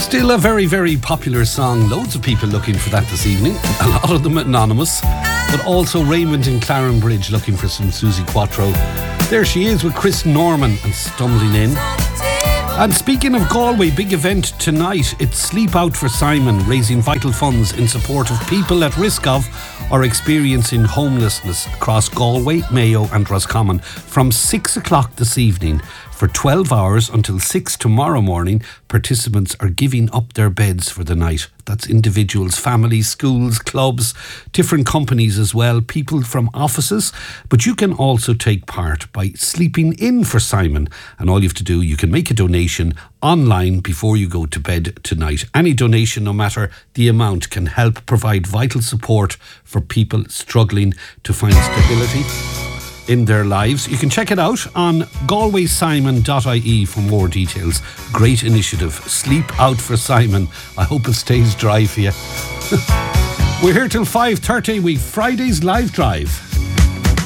Still a very, very popular song. Loads of people looking for that this evening. A lot of them anonymous. But also Raymond in Clarenbridge looking for some Susie Quattro. There she is with Chris Norman and Stumbling In. And speaking of Galway, big event tonight. It's Sleep Out for Simon, raising vital funds in support of people at risk of or experiencing homelessness across Galway, Mayo and Roscommon from 6 o'clock this evening. For 12 hours until 6 tomorrow morning, participants are giving up their beds for the night. That's individuals, families, schools, clubs, different companies as well, people from offices. But you can also take part by sleeping in for Simon. And all you have to do, you can make a donation online before you go to bed tonight. Any donation, no matter the amount, can help provide vital support for people struggling to find stability in their lives. You can check it out on galwaysimon.ie for more details. Great initiative. Sleep Out for Simon. I hope it stays dry for you. We're here till 5:30. We've Friday's live drive.